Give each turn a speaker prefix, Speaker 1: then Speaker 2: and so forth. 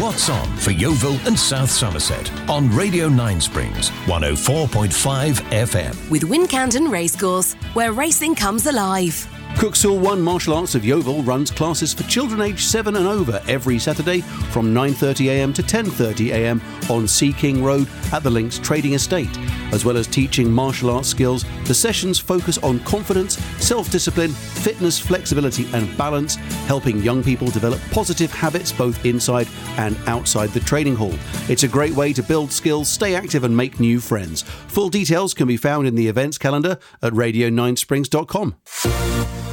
Speaker 1: What's on for Yeovil and South Somerset on Radio 9 Springs 104.5 FM.
Speaker 2: With Wincanton Racecourse, where racing comes alive.
Speaker 3: Cooksall One Martial Arts of Yeovil runs classes for children aged 7 and over every Saturday from 9:30am to 10:30am on Sea King Road at the Links Trading Estate. As well as teaching martial arts skills, the sessions focus on confidence, self-discipline, fitness, flexibility and balance, helping young people develop positive habits both inside and outside the training hall. It's a great way to build skills, stay active and make new friends. Full details can be found in the events calendar at radio9springs.com.